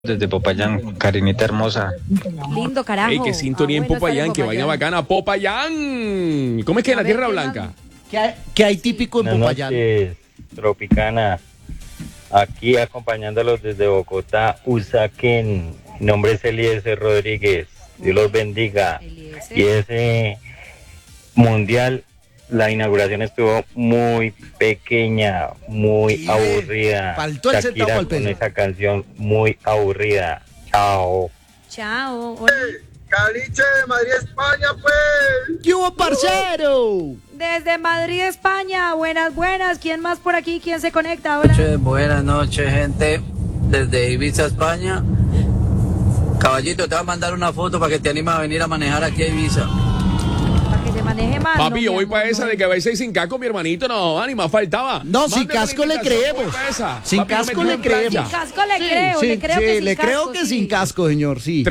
Desde Popayán, Karinita hermosa. Lindo, carajo. Ey, qué sintonía en Bueno, Popayán, estar qué en vaina bacana. Popayán. ¿Cómo es que en la A ver, Tierra ¿qué Blanca? ¿Qué hay típico en Buenas Popayán? noches, Tropicana. Aquí acompañándolos desde Bogotá, Usaquén. Mi nombre es Eliezer Rodríguez. Dios los bendiga. Eliezer. Y ese mundial, la inauguración estuvo muy pequeña, muy Sí, aburrida. faltó el centavo Shakira al peso. con esa canción muy aburrida. Chao. Chao. Hola. Caliche de Madrid, España, pues. ¿Qué hubo, parcero? Desde Madrid, España. Buenas, buenas. ¿Quién más por aquí? ¿Quién se conecta? Hola. Buenas noches, gente. Desde Ibiza, España. Caballito, te voy a mandar una foto para que te animes a venir a manejar aquí a Ibiza. Para que se maneje más. Papi, yo voy para esa de que vais a ir ir. sin casco, mi hermanito. No, ni más faltaba. No, sin Mándame la casco le invitación, creemos. voy pa' esa. Sin Papi, no casco me le tiren plancha. creemos. Sin casco le creo. Sí, le creo que sin le creo casco, que sí. sin casco, señor, sí.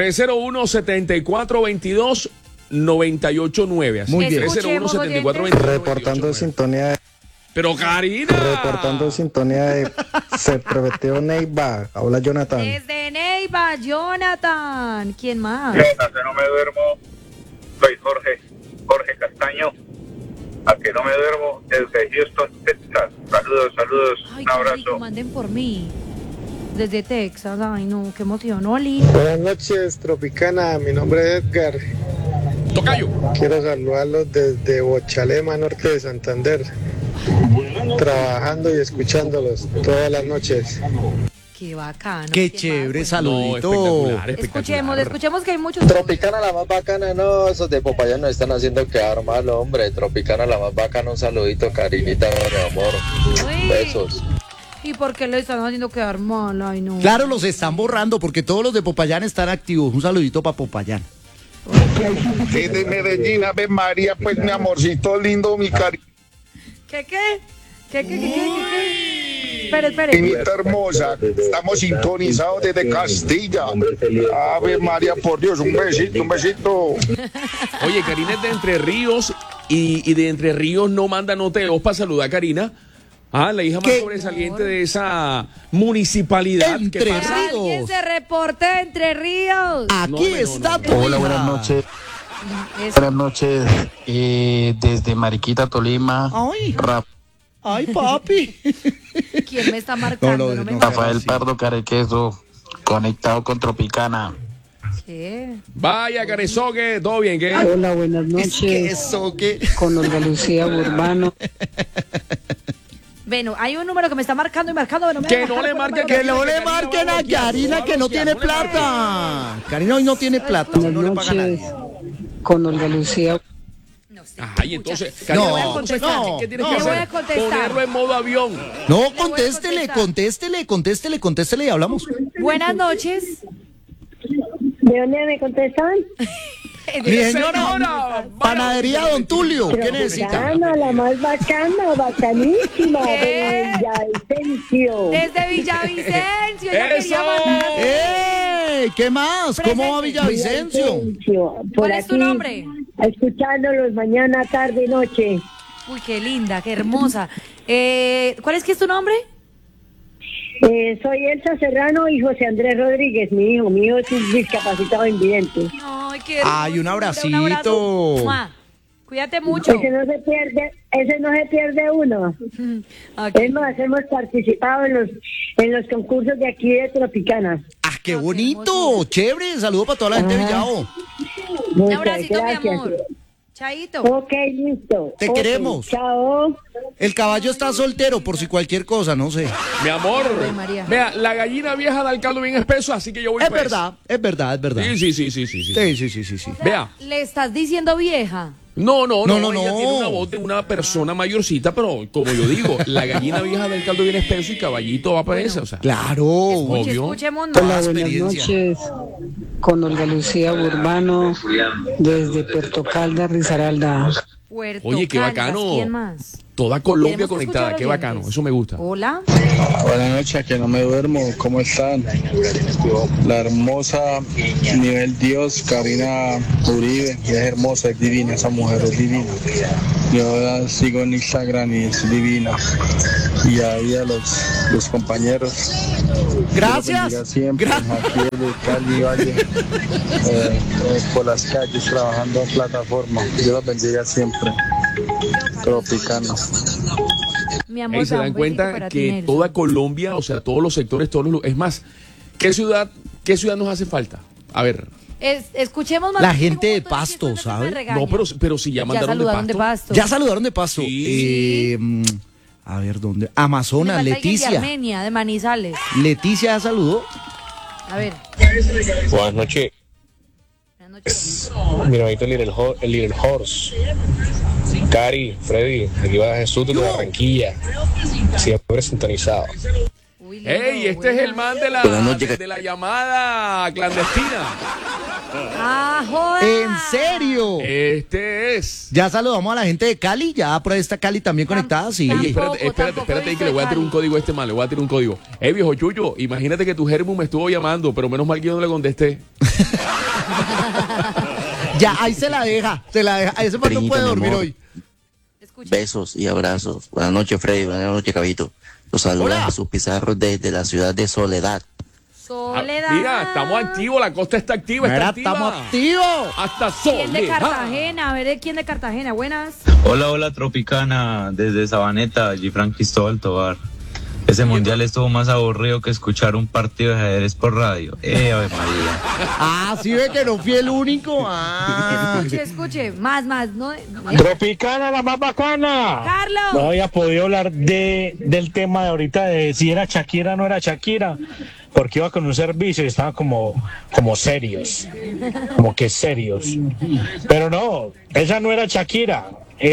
301-7422-989. Así. Muy bien. 301-7422-989. Reportando sintonía, Pero Karina. reportando sintonía de Se Prometió Neiva. Habla Jonathan. Desde Neiva, Jonathan. ¿Quién más? No me duermo. Soy Jorge Castaño. A que no me duermo desde Houston, Texas. Saludos, Ay, un qué abrazo. rico, manden por mí. Desde Texas. Ay, no, qué emoción. Oli. Buenas noches, Tropicana. Mi nombre es Edgar. Tocayo. Quiero saludarlos desde Bochalema, norte de Santander. Trabajando y escuchándolos todas las noches. Qué bacano. Qué ¿Quién más? chévere, Bueno, saludito. Espectacular. Escuchemos que hay muchos. Tropicana la más bacana, no, esos de Popayán nos están haciendo quedar mal, hombre. Tropicana la más bacana, un saludito, Karinita, mi amor. Uy. Besos. ¿Y por qué le están haciendo quedar mal? Ay, no. Claro, los están borrando porque todos los de Popayán están activos. Un saludito para Popayán. Desde Medellín, Ave María, pues mi amorcito lindo, mi ¿Qué? Espere. carinita hermosa. Estamos sintonizados desde Castilla. Ave María, por Dios, un besito. Oye, Karina es de Entre Ríos y de Entre Ríos no manda nota de voz para saludar a Karina. Ah, la hija más ¿Qué? sobresaliente de esa municipalidad. ¿Qué Entre pasa? Ríos. Alguien se reporte de Entre Ríos. Aquí No. está tu Hola, hija. buenas noches. Eso. Buenas noches. Desde Mariquita, Tolima. Ay, ay, papi. ¿Quién me está marcando? No, me no, marca. Rafael Pardo Carequeso, conectado con Tropicana. ¿Qué? Vaya, Carezogue, todo bien, ¿qué? Hola, buenas Es noches. que eso, que... Con Olga Lucía Urbano. Bueno, hay un número que me está marcando y marcando. Pero Que no le marquen, Que no le Karina marquen va a bloquear, Karina va que no bloquear, tiene no le marquen. plata. Karina hoy no tiene plata. Buenas No le paga a noches. nadie. Con Olga Lucía. No sé. Ay, entonces, Le Karina, voy a No, contestar. no, ¿qué tienes no. que Le voy hacer? a contestar. Ponerlo en modo avión. No, voy a contéstele y hablamos. Buenas noches. ¿De dónde me contestan? Mi señora, panadería Don Tulio, ¿qué necesita? Bacana, la más bacana, bacanísima. ¿Qué? De Villavicencio. Desde Villavicencio. Yo ¡Eso! quería mandar. ¡Ey! ¿Qué más? ¿Cómo va Presente. Villavicencio? Por ¿Cuál es tu aquí, nombre? Escuchándolos mañana, tarde, noche. Uy, qué linda, qué hermosa. ¿Cuál es que es tu nombre? Soy Elsa Serrano y José Andrés Rodríguez, mi hijo es un discapacitado invidente. Ay, qué hermoso. Ay, un abracito. Un abrazo. ¡Mua! Cuídate mucho. Ese no se pierde uno. Ok. Es más, hemos participado en los concursos de aquí de Tropicana. ¡Ah, qué bonito! ¡Chévere! Saludo para toda la gente de Villavo. Un Muchas abracito, gracias. mi amor. Chaito. Ok, listo. Te Ok, queremos. Chao. El caballo está soltero por si cualquier cosa, no sé. Mi amor, Ay, María. vea, la gallina vieja da el caldo bien espeso, así que yo voy Es pues. verdad. Sí. Sí. Vea, ¿Le estás diciendo vieja? no, No. ella tiene una voz de una persona mayorcita, pero como yo digo, la gallina vieja del caldo bien espeso y caballito va para esa, o sea. Claro. Obvio. Escuchemos Hola, más. buenas experiencia. noches. Con Olga Lucía Urbano. Desde Puerto Caldas, Risaralda. Puerto Oye, qué Caldas, bacano. ¿Quién más? Toda Colombia Tenemos que conectada, escuchar qué bacano, oyentes. eso me gusta. Hola. Buenas noches, que no me duermo. ¿Cómo están? La hermosa nivel Dios, Karina Uribe. Es hermosa, es divina, esa mujer es divina. Yo la sigo en Instagram y es divina. Y ahí a los compañeros, Gracias. Siempre, aquí de Cali, Valle, por las calles, trabajando en plataforma. Dios los bendiga siempre. Tropicana. Mi amor, Y se da dan un besito cuenta para ti, que Nelson. toda Colombia, o sea, todos los sectores, es más, ¿qué ciudad nos hace falta? A ver, Escuchemos más. La porque gente tengo un de montón Pasto, que después me ¿sabe? regañan. no, pero si ya Ya mandaron saludaron de de pasto. Pasto. Ya saludaron de paso. Sí. A ver, ¿dónde? Me Amazonas, falta alguien de Leticia. Armenia, de Manizales. Leticia ya saludó. A ver. Buenas noches. Buenas noches. Mi hermanito el Little Horse. Cari, Freddy, aquí va Jesús de Barranquilla. Siempre sintonizado. Uy, lindo, ¡Ey! Este es el man de Buenas noches. de la llamada clandestina. Ah, joda. ¿En serio? Este es. Ya saludamos a la gente de Cali, ya por ahí está Cali también conectada, sí. Ey, Tampoco, espérate, dice que le voy a tirar un Cali. código a este man, le voy a tirar un código. Viejo Chuyo, imagínate que tu germu me estuvo llamando, pero menos mal que yo no le contesté. Ya, ahí se la deja. Ese man no Primita, puede mi dormir amor. hoy. Escucha. Besos y abrazos. Buenas noches, Freddy. Buenas noches, Cabito. Los saluda Hola. Jesús Pizarro desde la ciudad de Soledad. Soledad. Mira, estamos activos, la costa está activa, está Mira, activa. estamos activos. Hasta ¿Quién de Soledad. Cartagena? A ver, ¿quién de Cartagena? Buenas. Hola Tropicana, desde Sabaneta, Gifran Cristóbal Tobar. Ese mundial estuvo más aburrido que escuchar un partido de ajedrez por radio. Ave María. Ah, sí ve que no fui el único. Ah. Escuche. Más. No, Tropicana, la más bacana. Carlos. No había podido hablar del tema de ahorita de si era Shakira o no era Shakira, porque iba con un servicio y estaban como serios, como que serios. Pero no, esa no era Shakira,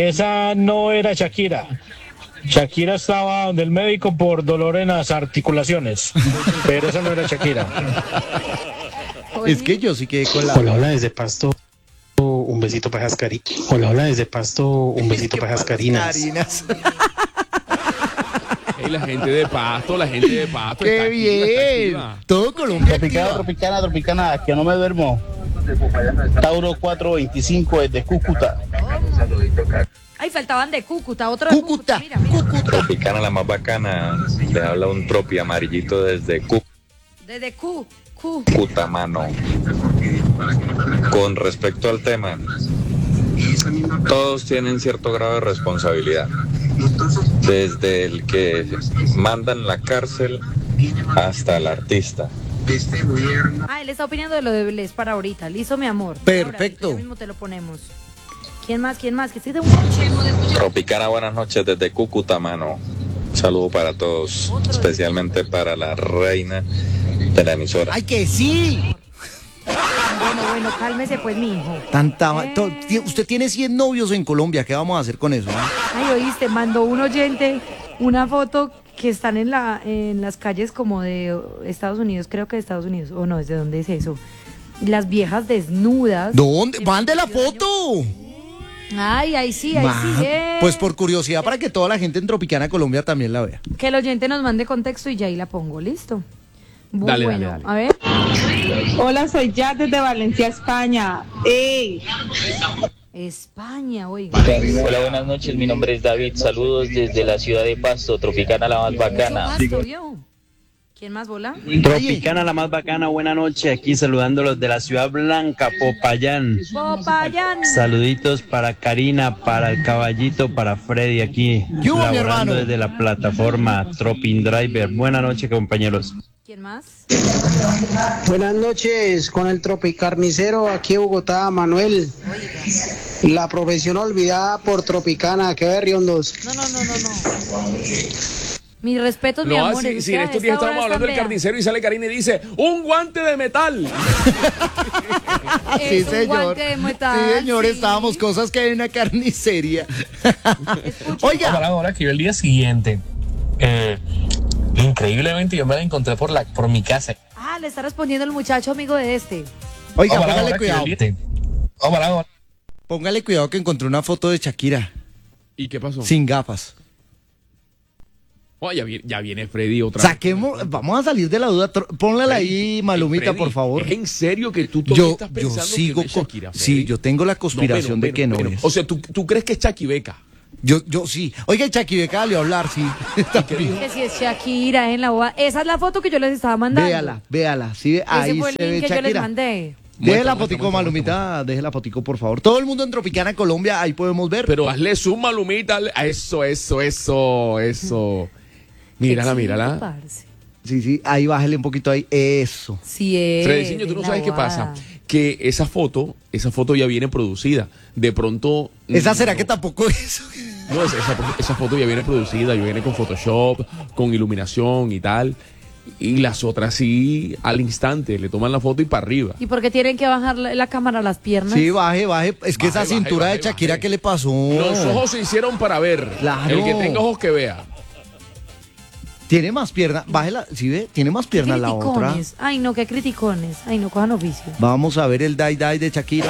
Shakira estaba donde el médico por dolor en las articulaciones, pero esa no era Shakira. Es que yo sí quedé con la... Hola desde Pasto, un besito para esas carinas. Hola desde Pasto, un besito para esas carinas. Ey, la gente de Pasto está ¡Qué activa, bien! está activa. Todo Colombia activa. Tropicana, que no me duermo. Tauro 425 desde Cúcuta. Ay, faltaban de Cúcuta, otro de Cúcuta. Mira. Tropicana, la más bacana. Le habla un tropi amarillito desde Desde Q. Cúcuta, mano. Con respecto al tema, todos tienen cierto grado de responsabilidad. Desde el que manda en la cárcel hasta el artista. Ah, él está opinando de lo de Bless para ahorita. Listo, mi amor. Perfecto. Ahora mismo te lo ponemos. ¿Quién más? Que estoy de un... Tropicana, buenas noches desde Cúcuta, mano. Un saludo para todos, especialmente para la reina de la emisora. ¡Ay, que sí! Bueno, cálmese pues, mi hijo. Usted tiene 100 novios en Colombia, ¿qué vamos a hacer con eso? Ay, oíste, mandó un oyente una foto que están en las calles como de Estados Unidos, creo que de Estados Unidos, o no, ¿desde dónde es eso? Las viejas desnudas. ¿Dónde? ¡Mande la foto! Ay, ahí sí. Pues por curiosidad, para que toda la gente en Tropicana Colombia también la vea. Que el oyente nos mande contexto y ya ahí la pongo, listo. Dale. A ver. Hola, soy Jad desde Valencia, España. ¡Ey! España, oiga. Hola, buenas noches, mi nombre es David, saludos desde la ciudad de Pasto, Tropicana la más bacana. ¿Quién más, Bola? Tropicana la más bacana, buena noche, aquí saludándolos de la ciudad blanca, Popayán. Saluditos para Karina, para el caballito, para Freddy aquí, laborando desde la plataforma Tropin Driver. Buena noche, compañeros. ¿Quién más? Buenas noches, con el Tropicarnicero aquí en Bogotá, Manuel. La profesión olvidada por Tropicana, que ve Riondos. No. Mi respeto, mi amor. Si en estos días estábamos hablando del carnicero y sale Karina y dice, ¡un guante de metal! Sí, señor. Guante de metal, sí, señor, estábamos cosas que hay en una carnicería. Oiga. Ahora que yo el día siguiente, increíblemente yo me la encontré por mi casa. Ah, le está respondiendo el muchacho amigo de este. Oiga, póngale cuidado. Póngale cuidado que encontré una foto de Shakira. ¿Y qué pasó? Sin gafas. Oh, ya viene Freddy otra vez. Vamos a salir de la duda. Pónla ahí, Malumita, Freddy, por favor. ¿Es en serio que tú todavía estás pensando sigo que no es Shakira, Freddy? Sí, yo tengo la conspiración de que no es. O sea, ¿tú crees que es Chaquibeca? Yo sí. Oiga, Shakira le a hablar, sí. Que si es Shakira en la boda. Esa es la foto que yo les estaba mandando. Véala. Sí, ahí ese fue se el ve link que yo les Shakira. mandé. Deje la fotico, Malumita, deje la fotico, por favor. Todo el mundo en Tropicana, Colombia, ahí podemos ver. Pero hazle zoom, Malumita. Eso. Mírala. Sí, ahí bájale un poquito ahí. Eso. Sí es. Frediciño, tú no sabes qué pasa. Que esa foto ya viene producida. De pronto... ¿Esa será que tampoco es? No, esa foto ya viene producida, ya viene con Photoshop, con iluminación y tal. Y las otras sí, al instante, le toman la foto y para arriba. ¿Y por qué tienen que bajar la cámara a las piernas? Sí, baje. Es que esa cintura de Shakira, ¿qué le pasó? Los ojos se hicieron para ver. Claro. El que tenga ojos que vea. Tiene más piernas, bájela, ¿sí ve? Tiene más piernas la otra. Ay, no, qué criticones. Ay, no, cojan oficio. Vamos a ver el Die de Shakira.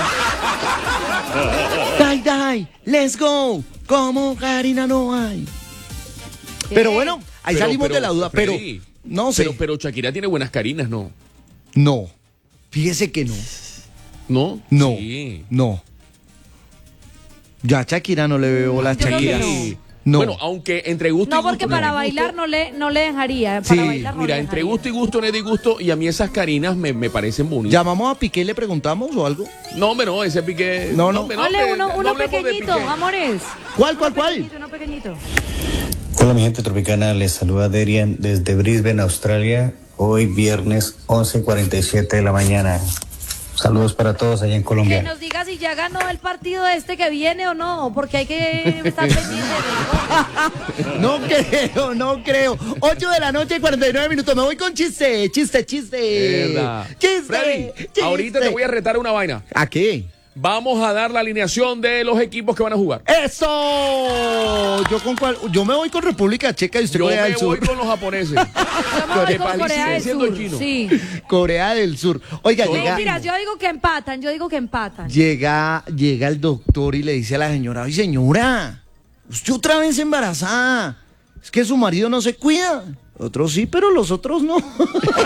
Die, let's go. Como Karina no hay. ¿Qué? Pero bueno, ahí salimos de la duda, Freddy, no sé. Pero Shakira tiene buenas carinas, ¿no? No, fíjese que no. ¿No? No, sí. No. Ya a Shakira no le veo la Shakira. No. Bueno, aunque entre gusto y gusto... No, porque para bailar no le dejaría. Sí, para bailar no mira, le entre dejaría. gusto y gusto no es disgusto, y a mí esas carinas me parecen bonitas. ¿Llamamos a Piqué y le preguntamos o algo? No, hombre, no, ese Piqué... No. Ole, uno pequeñito, amores. ¿Cuál? Uno pequeñito. Hola, mi gente tropicana, les saluda Derian desde Brisbane, Australia. Hoy viernes 11:47 de la mañana. Saludos para todos allá en Colombia. Que nos diga si ya ganó el partido que viene o no, porque hay que estar pendientes. No creo. 8 de la noche, 49 minutos. Me voy con chiste. Verdad. Freddy, ahorita te voy a retar una vaina. ¿A qué? Vamos a dar la alineación de los equipos que van a jugar. ¡Eso! Yo me voy con República Checa y usted Corea del Sur. Yo me voy con los japoneses. Yo me voy con Corea del Sur. Sí. Corea del Sur. Oiga, Mentiras, yo digo que empatan. Llega el doctor y le dice a la señora: ¡ay, señora! Usted otra vez embarazada. Es que su marido no se cuida. Otros sí, pero los otros no.